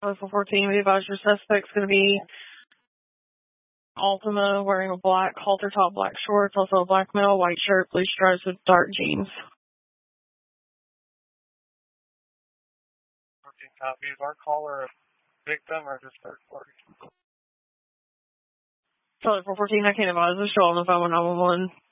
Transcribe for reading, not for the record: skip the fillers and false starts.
Level 14, we advise your suspect's going to be Ultima, wearing a black halter top, black shorts, also a black male, white shirt, blue stripes with dark jeans. 14 copy. Is our caller a victim or just third party? Charlie 414, I can't advise. They're still on the phone with 911.